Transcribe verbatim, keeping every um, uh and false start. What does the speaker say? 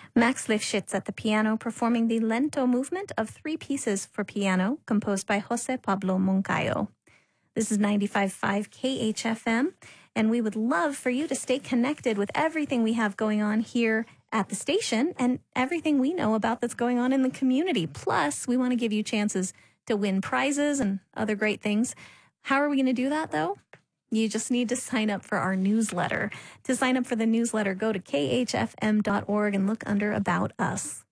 Max Lifshitz at the piano performing the lento movement of three pieces for piano composed by Jose Pablo Moncayo. This is ninety-five point five K H F M, and we would love for you to stay connected with everything we have going on here at the station and everything we know about that's going on in the community. Plus, we want to give you chances to win prizes and other great things. How are we going to do that, though? You just need to sign up for our newsletter. To sign up for the newsletter, go to K H F M dot org and look under About Us.